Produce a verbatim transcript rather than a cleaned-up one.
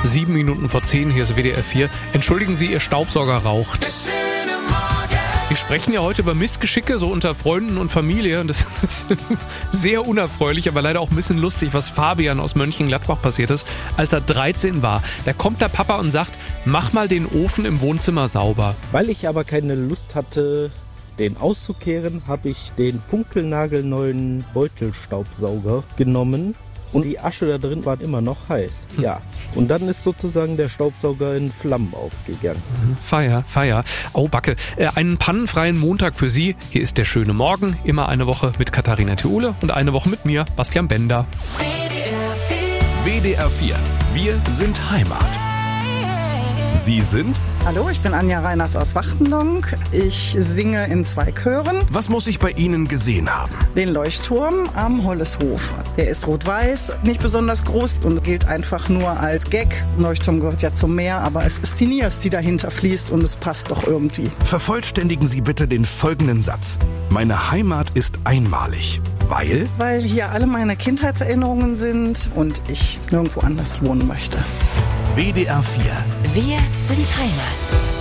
Sieben Minuten vor zehn, hier ist W D R vier. Entschuldigen Sie, Ihr Staubsauger raucht. Wir sprechen ja heute über Missgeschicke, so unter Freunden und Familie. Und das ist sehr unerfreulich, aber leider auch ein bisschen lustig, was Fabian aus Mönchengladbach passiert ist, als er dreizehn war. Da kommt der Papa und sagt, mach mal den Ofen im Wohnzimmer sauber. Weil ich aber keine Lust hatte, den auszukehren, habe ich den funkelnagelneuen Beutelstaubsauger genommen. Und die Asche da drin war immer noch heiß. Ja. Und dann ist sozusagen der Staubsauger in Flammen aufgegangen. Feier, Feier. Oh, Backe. Äh, einen pannenfreien Montag für Sie. Hier ist der schöne Morgen. Immer eine Woche mit Katharina Theule und eine Woche mit mir, Bastian Bender. W D R vier. Wir sind Heimat. Sie sind? Hallo, ich bin Anja Reiners aus Wachtendonk. Ich singe in zwei Chören. Was muss ich bei Ihnen gesehen haben? Den Leuchtturm am Holleshof. Der ist rot-weiß, nicht besonders groß und gilt einfach nur als Gag. Leuchtturm gehört ja zum Meer, aber es ist die Niers, die dahinter fließt und es passt doch irgendwie. Vervollständigen Sie bitte den folgenden Satz. Meine Heimat ist einmalig. Weil? Weil hier alle meine Kindheitserinnerungen sind und ich nirgendwo anders wohnen möchte. W D R vier. Wir sind Heimat.